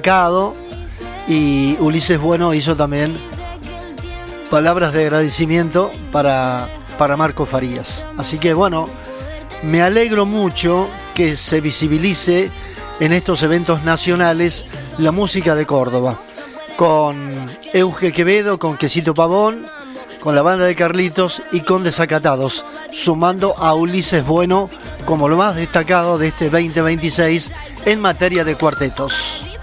destacado, y Ulises Bueno hizo también palabras de agradecimiento para Marco Farías. Así que bueno, me alegro mucho que se visibilice en estos eventos nacionales la música de Córdoba, con Euge Quevedo, con Quesito Pavón, con la banda de Carlitos y con Desacatados, sumando a Ulises Bueno como lo más destacado de este 2026 en materia de cuartetos.